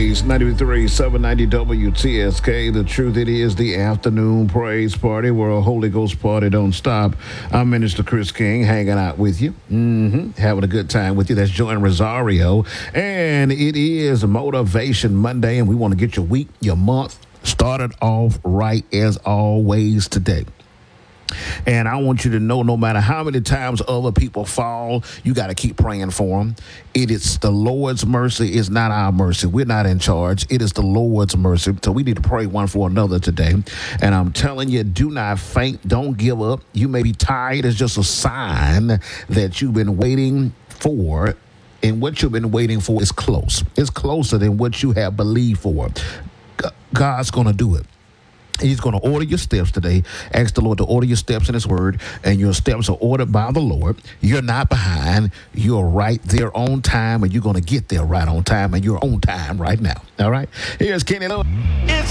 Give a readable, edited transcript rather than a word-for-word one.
Praise 93, 790 WTSK. The truth, it is the afternoon praise party where a Holy Ghost party don't stop. I'm Minister Chris King hanging out with you, having a good time with you. That's Joanne Rosario. And it is Motivation Monday, and we want to get your week, your month started off right as always today. And I want you to know, no matter how many times other people fall, you got to keep praying for them. It is the Lord's mercy. It's not our mercy. We're not in charge. It is the Lord's mercy. So we need to pray one for another today. And I'm telling you, do not faint. Don't give up. You may be tired. It's just a sign that you've been waiting for. And what you've been waiting for is close. It's closer than what you have believed for. God's going to do it. He's going to order your steps today. Ask the Lord to order your steps in His Word, and your steps are ordered by the Lord. You're not behind. You're right there on time, and you're going to get there right on time, and you're on time right now. All right? Here's Kenny Lewis.